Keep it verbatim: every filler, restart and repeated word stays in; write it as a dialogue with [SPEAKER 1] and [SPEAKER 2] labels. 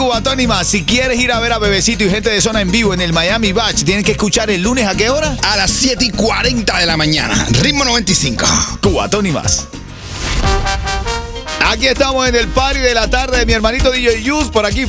[SPEAKER 1] Cubatón y más. Si quieres ir a ver a Bebecito y Gente de Zona en vivo en el Miami Bash, tienes que escuchar el lunes ¿a qué hora?
[SPEAKER 2] A las siete y cuarenta de la mañana. Ritmo noventa y cinco.
[SPEAKER 1] Cubatón y más. Aquí estamos en el party de la tarde de mi hermanito D J Yus. Por aquí